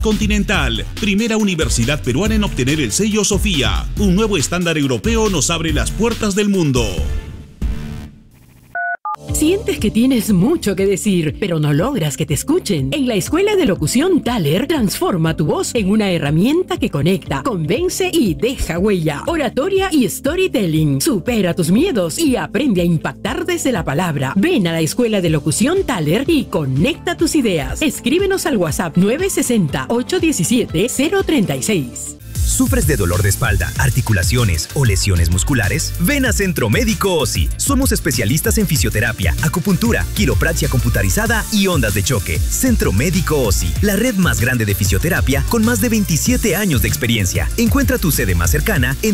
Continental, primera universidad peruana en obtener el sello Sofía. Un nuevo estándar europeo nos abre las puertas del mundo. ¿Sientes que tienes mucho que decir, pero no logras que te escuchen? En la Escuela de Locución Thaler, transforma tu voz en una herramienta que conecta, convence y deja huella. Oratoria y storytelling. Supera tus miedos y aprende a impactar desde la palabra. Ven a la Escuela de Locución Thaler y conecta tus ideas. Escríbenos al WhatsApp 960-817-036. ¿Sufres de dolor de espalda, articulaciones o lesiones musculares? Ven a Centro Médico OSI. Somos especialistas en fisioterapia, acupuntura, quiropraxia computarizada y ondas de choque. Centro Médico OSI, la red más grande de fisioterapia con más de 27 años de experiencia. Encuentra tu sede más cercana en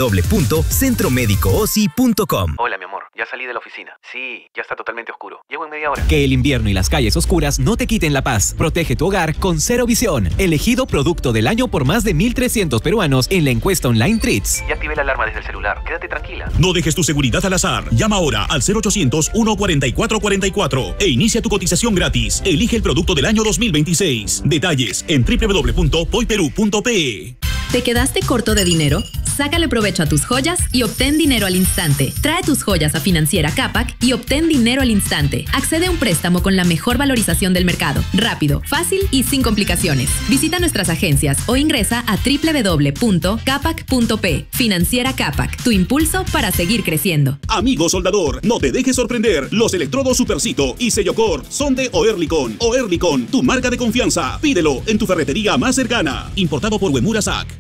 www.centromedicoosi.com. Hola, mi amor. Ya salí de la oficina. Sí, ya está totalmente oscuro. Llego en media hora. Que el invierno y las calles oscuras no te quiten la paz. Protege tu hogar con Cero Visión, elegido producto del año por más de 1.300 peruanos en la encuesta online Treats. Ya activé la alarma desde el celular. Quédate tranquila. No dejes tu seguridad al azar. Llama ahora al 0800-144-44 e inicia tu cotización gratis. Elige el producto del año 2026. Detalles en www.poiperú.pe. ¿Te quedaste corto de dinero? Sácale provecho a tus joyas y obtén dinero al instante. Trae tus joyas a Financiera Capac y obtén dinero al instante. Accede a un préstamo con la mejor valorización del mercado. Rápido, fácil y sin complicaciones. Visita nuestras agencias o ingresa a www.capac.p. Financiera Capac, tu impulso para seguir creciendo. Amigo soldador, no te dejes sorprender. Los electrodos Supercito y Sellocor son de Oerlikon. Oerlikon, tu marca de confianza. Pídelo en tu ferretería más cercana. Importado por Uemura SAC.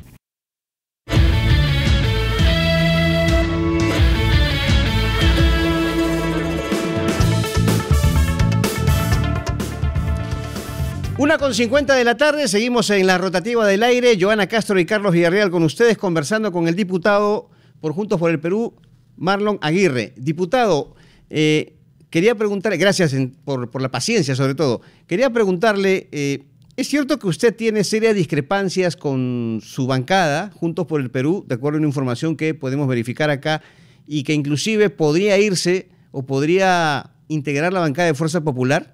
Una con 50 de la tarde, seguimos en la rotativa del aire. Joana Castro y Carlos Villarreal con ustedes, conversando con el diputado por Juntos por el Perú, Marlon Aguirre. Diputado, quería preguntarle, gracias por la paciencia sobre todo, quería preguntarle, ¿es cierto que usted tiene serias discrepancias con su bancada, Juntos por el Perú, de acuerdo a una información que podemos verificar acá, y que inclusive podría irse o podría integrar la bancada de Fuerza Popular?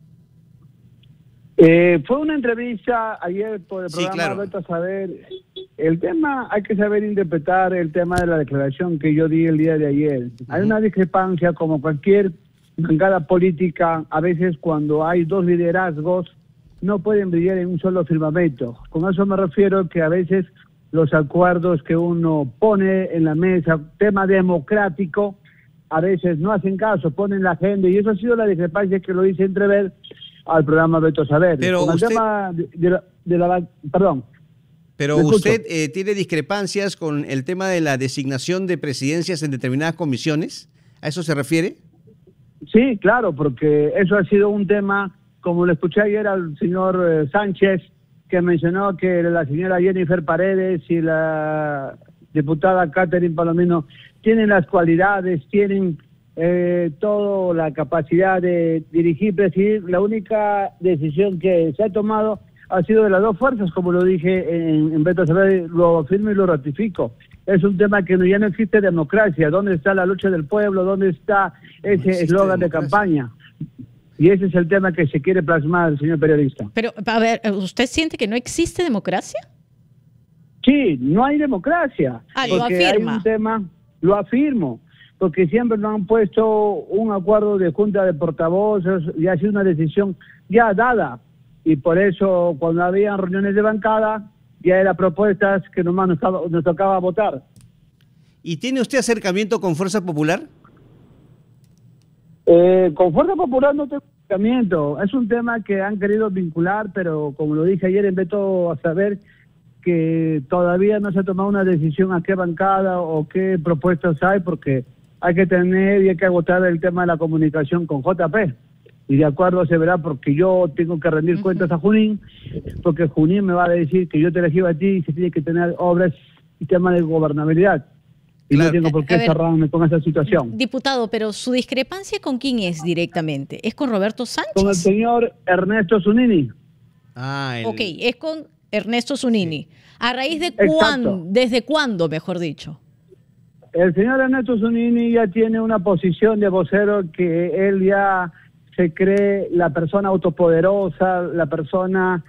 Fue una entrevista ayer por el programa Beto Saber. El tema, hay que saber interpretar el tema de la declaración que yo di el día de ayer. Hay una discrepancia, como cualquier bancada política, a veces cuando hay dos liderazgos no pueden brillar en un solo firmamento. Con eso me refiero que a veces los acuerdos que uno pone en la mesa, tema democrático, a veces no hacen caso, ponen la agenda, y eso ha sido la discrepancia que lo hice entrever al programa Beto Saber. Pero con usted, el tema perdón. Pero usted tiene discrepancias con el tema de la designación de presidencias en determinadas comisiones. ¿A eso se refiere? Sí, claro, porque eso ha sido un tema, como lo escuché ayer al señor Sánchez, que mencionó que la señora Jennifer Paredes y la diputada Catherine Palomino tienen las cualidades, tienen toda la capacidad de dirigir, presidir. La única decisión que se ha tomado ha sido de las dos fuerzas, como lo dije en Beto Saber, lo afirmo y lo ratifico. Es un tema que ya no existe democracia. ¿Dónde está la lucha del pueblo? ¿Dónde está ese eslogan de campaña? Y ese es el tema que se quiere plasmar, señor periodista. Pero, a ver, ¿usted siente que no existe democracia? Sí, no hay democracia. Lo afirma. Hay un tema, lo afirmo, porque siempre nos han puesto un acuerdo de junta de portavoces y ha sido una decisión ya dada. Y por eso, cuando había reuniones de bancada, ya eran propuestas que nomás nos tocaba votar. ¿Y tiene usted acercamiento con Fuerza Popular? Con Fuerza Popular no tengo acercamiento. Es un tema que han querido vincular, pero como lo dije ayer en Beto Saber, que todavía no se ha tomado una decisión a qué bancada o qué propuestas hay, porque hay que tener y hay que agotar el tema de la comunicación con JP. Y de acuerdo se verá, porque yo tengo que rendir cuentas a Junín, porque Junín me va a decir que yo te elegí a ti y se tiene que tener obras y tema de gobernabilidad. Y no tengo por qué cerrarme con esa situación. Diputado, pero ¿su discrepancia con quién es directamente? ¿Es con Roberto Sánchez? Con el señor Ernesto Zunini. Ok, es con Ernesto Zunini. ¿A raíz de cuándo? ¿Desde cuándo, mejor dicho? El señor Ernesto Zunini ya tiene una posición de vocero, que él ya se cree la persona autopoderosa, la persona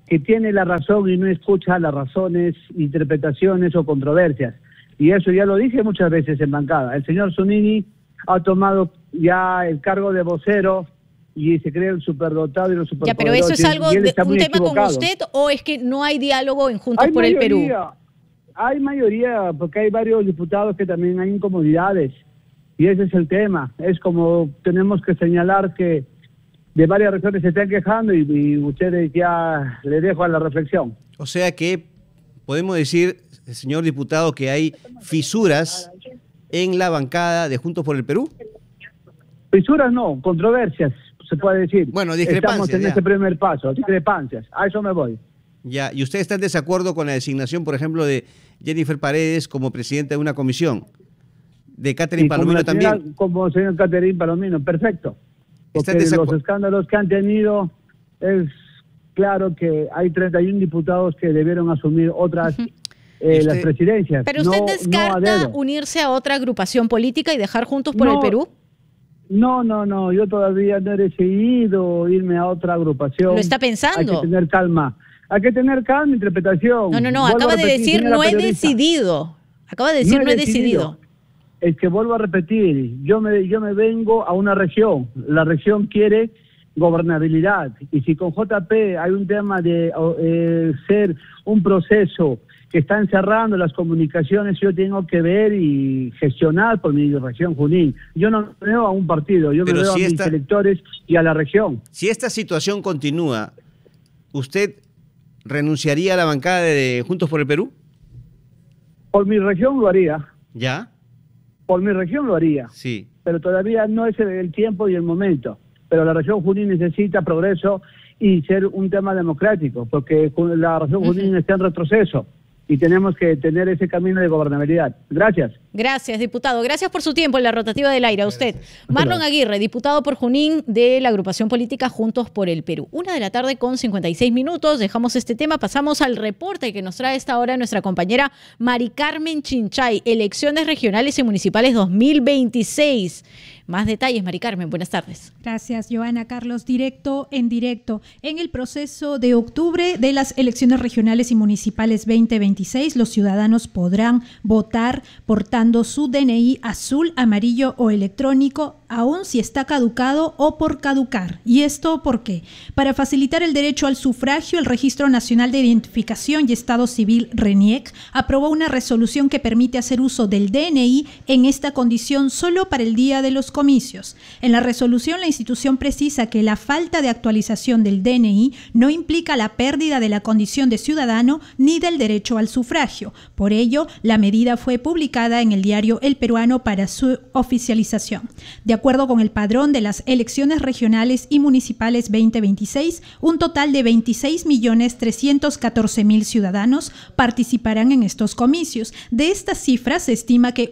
que tiene la razón y no escucha las razones, interpretaciones o controversias. Y eso ya lo dije muchas veces en bancada. El señor Zunini ha tomado ya el cargo de vocero y se cree el superdotado y los superpoderosos. Ya, pero eso es algo de un tema con usted, ¿o es que no hay diálogo en Juntos por el Perú? Hay mayoría, porque hay varios diputados que también hay incomodidades. Y ese es el tema. Es como tenemos que señalar que de varias regiones se están quejando y ustedes ya le dejo a la reflexión. O sea que podemos decir, señor diputado, que hay fisuras en la bancada de Juntos por el Perú. Fisuras no, controversias, se puede decir. Bueno, discrepancias. Estamos en ese primer paso, discrepancias. A eso me voy. Ya, ¿y usted está en desacuerdo con la designación, por ejemplo, de Jennifer Paredes como presidenta de una comisión? De Catherine Palomino también. Como señor Catherine Palomino, perfecto. Porque los escándalos que han tenido, es claro que hay 31 diputados que debieron asumir otras las presidencias. ¿Pero usted descarta unirse a otra agrupación política y dejar Juntos por el Perú? No, yo todavía no he decidido irme a otra agrupación. ¿Lo está pensando? Hay que tener calma. Hay que tener calma, interpretación. No, acaba de decir no he decidido. Acaba de decir no he decidido. Es que vuelvo a repetir, yo me vengo a una región. La región quiere gobernabilidad. Y si con JP hay un tema de ser un proceso que está encerrando las comunicaciones, yo tengo que ver y gestionar por mi región Junín. Yo no me veo a un partido, yo me veo a mis electores y a la región. Si esta situación continúa, ¿usted renunciaría a la bancada de Juntos por el Perú? Por mi región lo haría. ¿Ya? Por mi región lo haría. Sí. Pero todavía no es el tiempo y el momento. Pero la región Junín necesita progreso y ser un tema democrático, porque la región Junín está en retroceso. Y tenemos que tener ese camino de gobernabilidad. Gracias. Gracias, diputado. Gracias por su tiempo en la rotativa del aire. A usted. Marlon Aguirre, diputado por Junín de la agrupación política Juntos por el Perú. 1:56 p.m. Dejamos este tema. Pasamos al reporte que nos trae esta hora nuestra compañera Mari Carmen Chinchay. Elecciones regionales y municipales 2026. Más detalles, Mari Carmen. Buenas tardes. Gracias, Joana. Carlos, directo. En el proceso de octubre de las elecciones regionales y municipales 2026, los ciudadanos podrán votar portando su DNI azul, amarillo o electrónico, aun si está caducado o por caducar. ¿Y esto por qué? Para facilitar el derecho al sufragio, el Registro Nacional de Identificación y Estado Civil, RENIEC, aprobó una resolución que permite hacer uso del DNI en esta condición solo para el día de los comicios. En la resolución, la institución precisa que la falta de actualización del DNI no implica la pérdida de la condición de ciudadano ni del derecho al sufragio. Por ello, la medida fue publicada en el diario El Peruano para su oficialización. De acuerdo con el padrón de las elecciones regionales y municipales 2026, un total de 26.314.000 ciudadanos participarán en estos comicios. De estas cifras, se estima que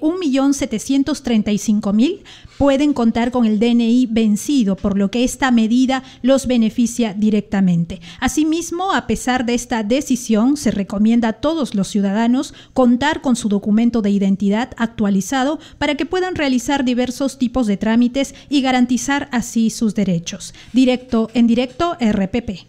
1.735.000 pueden contar con el DNI vencido, por lo que esta medida los beneficia directamente. Asimismo, a pesar de esta decisión, se recomienda a todos los ciudadanos contar con su documento de identidad actualizado para que puedan realizar diversos tipos de trámites y garantizar así sus derechos. En directo, RPP.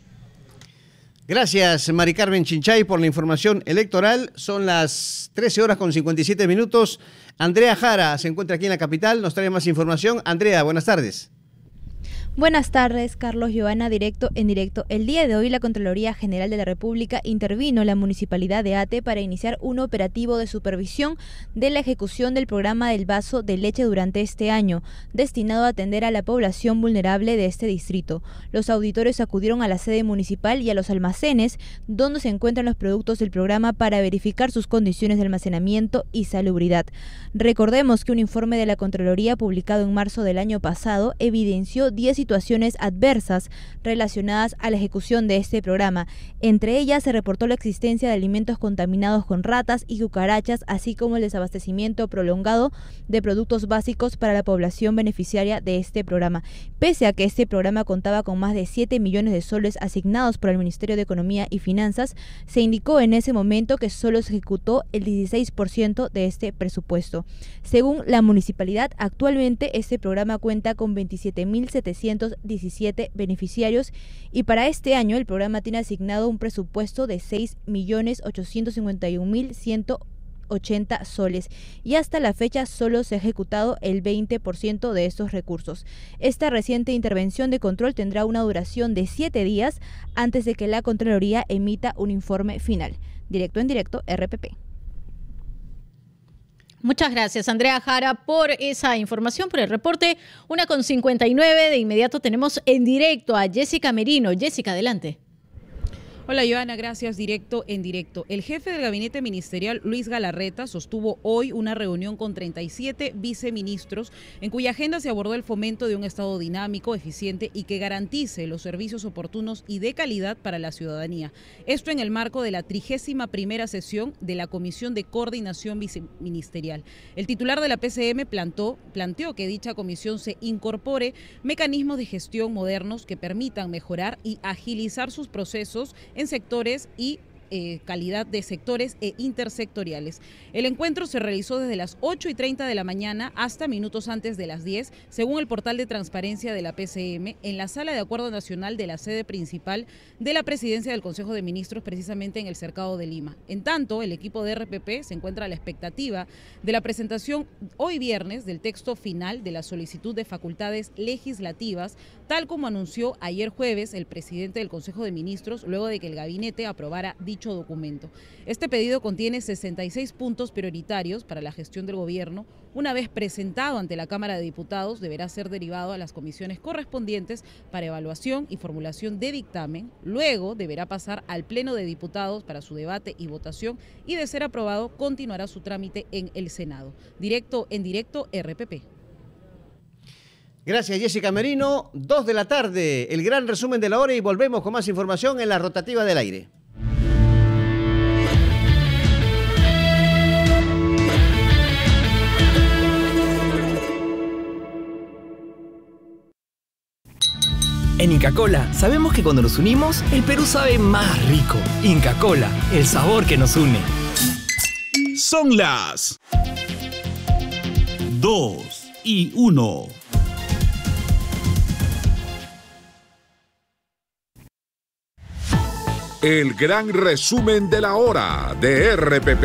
Gracias, Mari Carmen Chinchay, por la información electoral. Son las 13:57 p.m. Andrea Jara se encuentra aquí en la capital, nos trae más información. Andrea, buenas tardes. Buenas tardes, Carlos, Joana, en directo. El día de hoy, la Contraloría General de la República intervino en la Municipalidad de Ate para iniciar un operativo de supervisión de la ejecución del programa del vaso de leche durante este año, destinado a atender a la población vulnerable de este distrito. Los auditores acudieron a la sede municipal y a los almacenes donde se encuentran los productos del programa para verificar sus condiciones de almacenamiento y salubridad. Recordemos que un informe de la Contraloría publicado en marzo del año pasado evidenció 10 situaciones adversas relacionadas a la ejecución de este programa. Entre ellas se reportó la existencia de alimentos contaminados con ratas y cucarachas, así como el desabastecimiento prolongado de productos básicos para la población beneficiaria de este programa. Pese a que este programa contaba con más de 7 millones de soles asignados por el Ministerio de Economía y Finanzas, se indicó en ese momento que solo se ejecutó el 16% de este presupuesto. Según la municipalidad, actualmente este programa cuenta con 27.700 217 beneficiarios y para este año el programa tiene asignado un presupuesto de 6.851.180 soles y hasta la fecha solo se ha ejecutado el 20% de estos recursos. Esta reciente intervención de control tendrá una duración de 7 días antes de que la Contraloría emita un informe final. Directo en directo, RPP. Muchas gracias, Andrea Jara, por esa información, por el reporte. 1:59, de inmediato tenemos en directo a Jessica Merino. Jessica, adelante. Hola, Joana, gracias. Directo en directo. El jefe del gabinete ministerial, Luis Galarreta, sostuvo hoy una reunión con 37 viceministros en cuya agenda se abordó el fomento de un Estado dinámico, eficiente y que garantice los servicios oportunos y de calidad para la ciudadanía. Esto en el marco de la 31ª sesión de la Comisión de Coordinación Viceministerial. El titular de la PCM planteó que dicha comisión se incorpore mecanismos de gestión modernos que permitan mejorar y agilizar sus procesos en sectores y calidad de sectores e intersectoriales. El encuentro se realizó desde las 8:30 de la mañana hasta minutos antes de las 10, según el portal de transparencia de la PCM, en la Sala de Acuerdo Nacional de la sede principal de la Presidencia del Consejo de Ministros, precisamente en el Cercado de Lima. En tanto, el equipo de RPP se encuentra a la expectativa de la presentación hoy viernes del texto final de la solicitud de facultades legislativas, tal como anunció ayer jueves el presidente del Consejo de Ministros, luego de que el gabinete aprobara dicho documento. Este pedido contiene 66 puntos prioritarios para la gestión del gobierno. Una vez presentado ante la Cámara de Diputados, deberá ser derivado a las comisiones correspondientes para evaluación y formulación de dictamen. Luego deberá pasar al Pleno de Diputados para su debate y votación y, de ser aprobado, continuará su trámite en el Senado. Directo en directo, RPP. Gracias, Jessica Merino. 2 de la tarde, el gran resumen de la hora y volvemos con más información en la rotativa del aire. En Inca Kola sabemos que cuando nos unimos, el Perú sabe más rico. Inca Kola, el sabor que nos une. Son las 2:01. El gran resumen de la hora de RPP.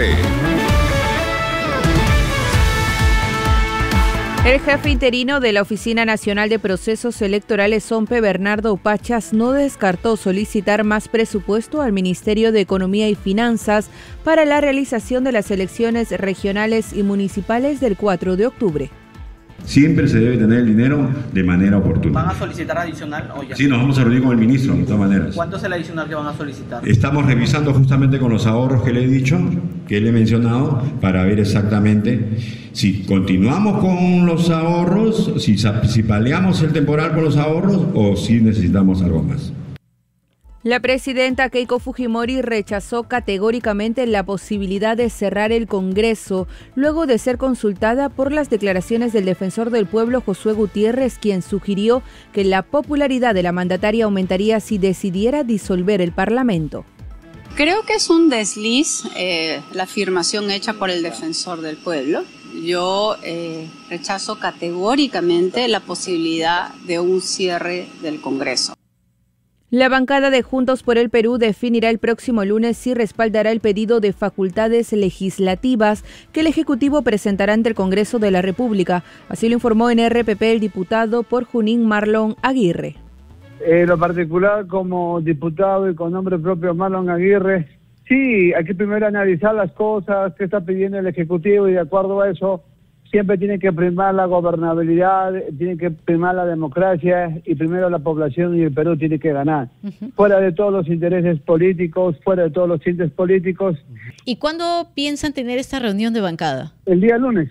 El jefe interino de la Oficina Nacional de Procesos Electorales, OMPE, Bernardo Pachas, no descartó solicitar más presupuesto al Ministerio de Economía y Finanzas para la realización de las elecciones regionales y municipales del 4 de octubre. Siempre se debe tener el dinero de manera oportuna. ¿Van a solicitar adicional o ya? Sí, nos vamos a reunir con el ministro, de todas maneras. ¿Cuánto es el adicional que van a solicitar? Estamos revisando justamente con los ahorros que le he dicho, que le he mencionado, para ver exactamente si continuamos con los ahorros, si paliamos el temporal con los ahorros o si necesitamos algo más. La presidenta Keiko Fujimori rechazó categóricamente la posibilidad de cerrar el Congreso, luego de ser consultada por las declaraciones del defensor del pueblo Josué Gutiérrez, quien sugirió que la popularidad de la mandataria aumentaría si decidiera disolver el Parlamento. Creo que es un desliz la afirmación hecha por el defensor del pueblo. Yo rechazo categóricamente la posibilidad de un cierre del Congreso. La bancada de Juntos por el Perú definirá el próximo lunes si respaldará el pedido de facultades legislativas que el Ejecutivo presentará ante el Congreso de la República. Así lo informó en RPP el diputado por Junín, Marlon Aguirre. En lo particular, como diputado y con nombre propio Marlon Aguirre, sí, hay que primero analizar las cosas que está pidiendo el Ejecutivo y de acuerdo a eso siempre tiene que primar la gobernabilidad, tiene que primar la democracia y primero la población y el Perú tiene que ganar. Fuera de todos los intereses políticos, fuera de todos los tintes políticos. ¿Y cuándo piensan tener esta reunión de bancada? El día lunes.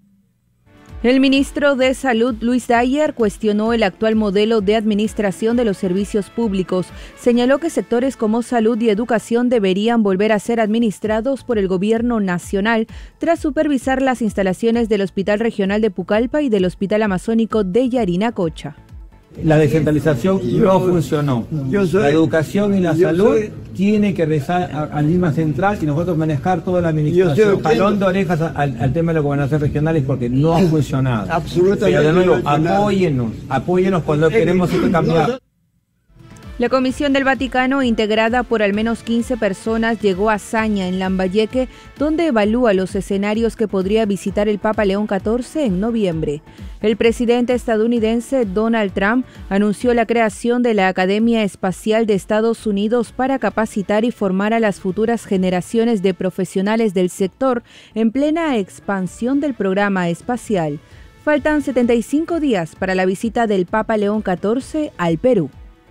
El ministro de Salud, Luis Dyer, cuestionó el actual modelo de administración de los servicios públicos. Señaló que sectores como salud y educación deberían volver a ser administrados por el gobierno nacional tras supervisar las instalaciones del Hospital Regional de Pucallpa y del Hospital Amazónico de Yarinacocha. La descentralización no funcionó. La educación y la salud tiene que rezar al Lima Central y nosotros manejar toda la administración. Jalón de orejas al tema de las gobernaciones regionales porque no ha funcionado. Absolutamente. Pero de nuevo, apóyenos cuando queremos cambiar. La Comisión del Vaticano, integrada por al menos 15 personas, llegó a Saña, en Lambayeque, donde evalúa los escenarios que podría visitar el Papa León XIV en noviembre. El presidente estadounidense Donald Trump anunció la creación de la Academia Espacial de Estados Unidos para capacitar y formar a las futuras generaciones de profesionales del sector en plena expansión del programa espacial. Faltan 75 días para la visita del Papa León XIV al Perú.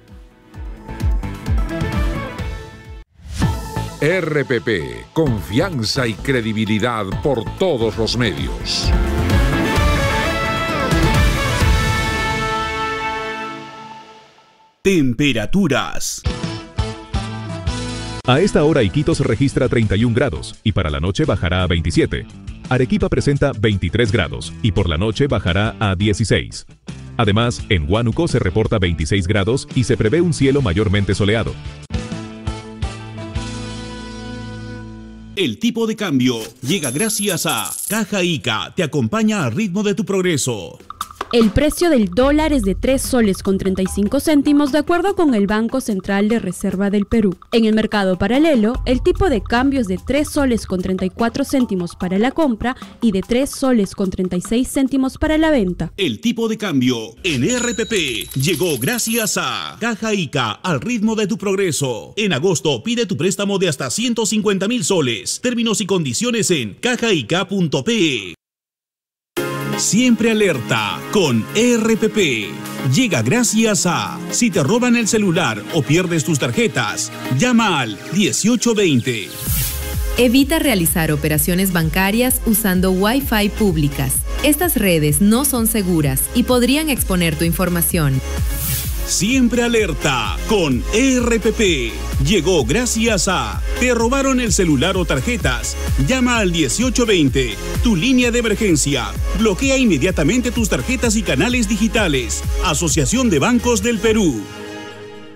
RPP, confianza y credibilidad por todos los medios. Temperaturas. A esta hora Iquitos registra 31 grados y para la noche bajará a 27. Arequipa presenta 23 grados y por la noche bajará a 16. Además, en Huánuco se reporta 26 grados y se prevé un cielo mayormente soleado. El tipo de cambio llega gracias a Caja Ica, te acompaña al ritmo de tu progreso. El precio del dólar es de 3 soles con 35 céntimos de acuerdo con el Banco Central de Reserva del Perú. En el mercado paralelo, el tipo de cambio es de 3 soles con 34 céntimos para la compra y de 3 soles con 36 céntimos para la venta. El tipo de cambio en RPP llegó gracias a Caja Ica, al ritmo de tu progreso. En agosto pide tu préstamo de hasta 150.000 soles. Términos y condiciones en cajaica.pe. Siempre alerta con RPP. Llega gracias a si te roban el celular o pierdes tus tarjetas, llama al 1820. Evita realizar operaciones bancarias usando Wi-Fi públicas. Estas redes no son seguras y podrían exponer tu información. Siempre alerta con RPP. Llegó gracias a te robaron el celular o tarjetas. Llama al 1820, tu línea de emergencia. Bloquea inmediatamente tus tarjetas y canales digitales. Asociación de Bancos del Perú.